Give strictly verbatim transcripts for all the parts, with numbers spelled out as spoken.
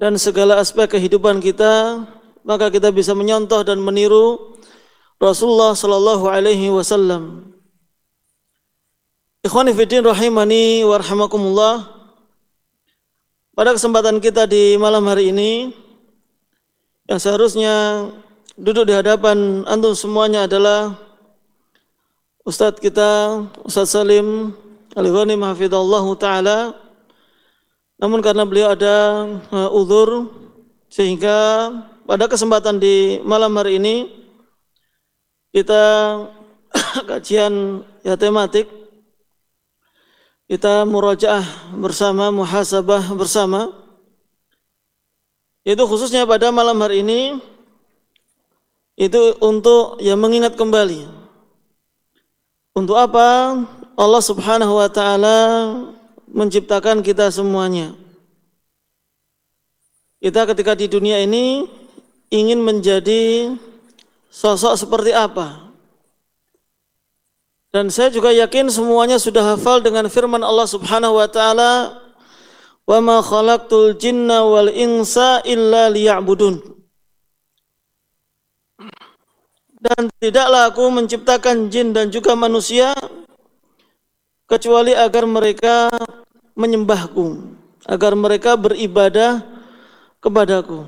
dan segala aspek kehidupan kita, maka kita bisa menyontoh dan meniru Rasulullah sallallahu alaihi wasallam. Ikhwani fiddin rahimani wa rahimakumullah. Pada kesempatan kita di malam hari ini, yang seharusnya duduk di hadapan antum semuanya adalah Ustadz kita, Ustadz Salim Al-Ghanim hafidhallahu ta'ala. Namun karena beliau ada uh, uzur, sehingga pada kesempatan di malam hari ini kita kajian ya tematik, kita murajaah bersama, muhasabah bersama, itu khususnya pada malam hari ini itu untuk ya mengingat kembali untuk apa Allah Subhanahu wa taala menciptakan kita semuanya. Kita ketika di dunia ini ingin menjadi sosok seperti apa? Dan saya juga yakin semuanya sudah hafal dengan firman Allah Subhanahu wa taala, "Wa ma khalaqtul jinna wal insa illa liya'budun." Dan tidaklah aku menciptakan jin dan juga manusia kecuali agar mereka menyembahku, agar mereka beribadah kepadaku.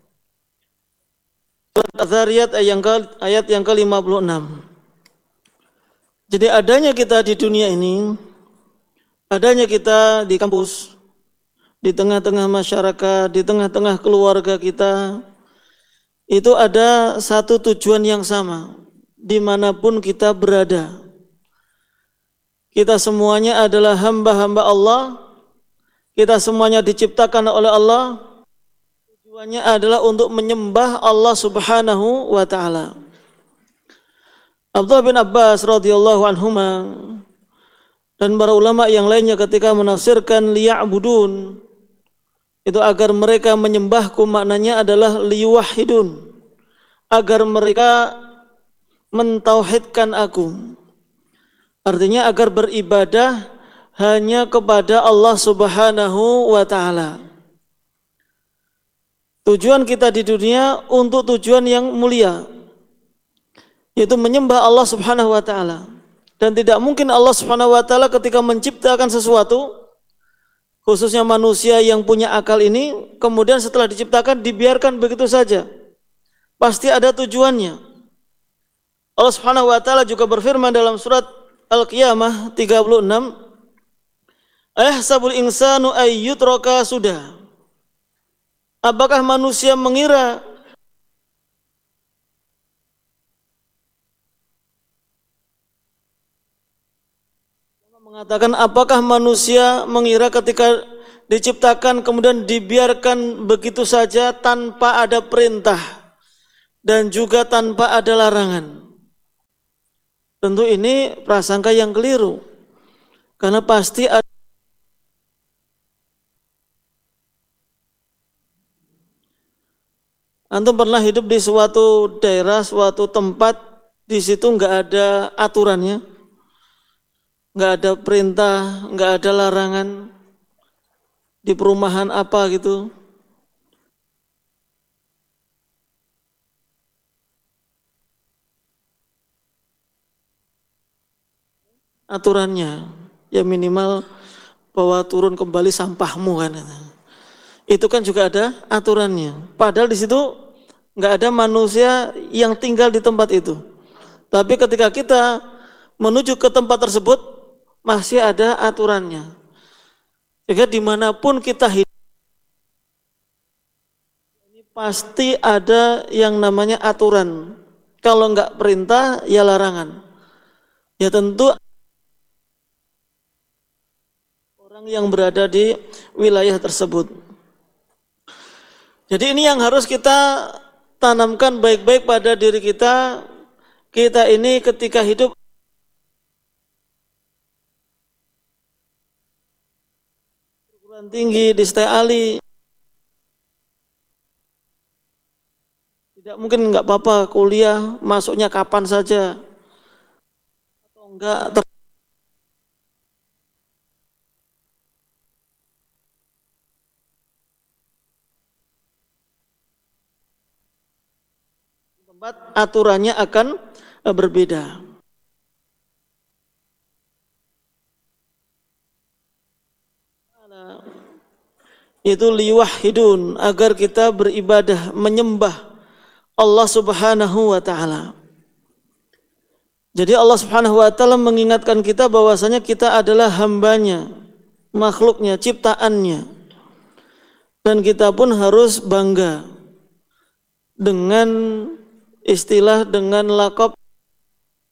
Surat Az-Zariyat ayat yang ke lima puluh enam. Jadi adanya kita di dunia ini, adanya kita di kampus, di tengah-tengah masyarakat, di tengah-tengah keluarga kita, itu ada satu tujuan yang sama, dimanapun kita berada. Kita semuanya adalah hamba-hamba Allah, kita semuanya diciptakan oleh Allah, tujuannya adalah untuk menyembah Allah Subhanahu wa ta'ala. Abdullah bin Abbas radhiyallahu anhuma dan para ulama yang lainnya ketika menafsirkan liya'budun, itu agar mereka menyembahku, maknanya adalah liyuwahhidun, agar mereka mentauhidkan aku. Artinya agar beribadah hanya kepada Allah Subhanahu wa ta'ala. Tujuan kita di dunia untuk tujuan yang mulia, yaitu menyembah Allah Subhanahu wa ta'ala. Dan tidak mungkin Allah Subhanahu wa ta'ala ketika menciptakan sesuatu, khususnya manusia yang punya akal ini, kemudian setelah diciptakan dibiarkan begitu saja. Pasti ada tujuannya. Allah Subhanahu wa ta'ala juga berfirman dalam surat Al-Qiyamah tiga puluh enam, "Ayahsabul insanu ayyutraka sudah." Apakah manusia mengira mengatakan apakah manusia mengira ketika diciptakan kemudian dibiarkan begitu saja tanpa ada perintah dan juga tanpa ada larangan? Tentu ini prasangka yang keliru, karena pasti ada. Antum pernah hidup di suatu daerah, suatu tempat, di situ nggak ada aturannya, nggak ada perintah, nggak ada larangan, di perumahan apa gitu. Aturannya ya minimal bawa turun kembali sampahmu kan, itu kan juga ada aturannya. Padahal di situ nggak ada manusia yang tinggal di tempat itu, tapi ketika kita menuju ke tempat tersebut masih ada aturannya. Sehingga dimanapun kita hidup ini pasti ada yang namanya aturan. Kalau nggak perintah ya larangan. Ya tentu orang yang berada di wilayah tersebut. Jadi ini yang harus kita tanamkan baik-baik pada diri kita. Kita ini ketika hidup perguruan tinggi di Setai Ali, tidak mungkin nggak apa-apa kuliah masuknya kapan saja atau enggak. aturannya akan berbeda. Itu liwahidun, agar kita beribadah menyembah Allah Subhanahu wa taala. Jadi Allah Subhanahu wa taala mengingatkan kita bahwasanya kita adalah hambanya, makhluknya, ciptaannya. Dan kita pun harus bangga dengan istilah, dengan lakop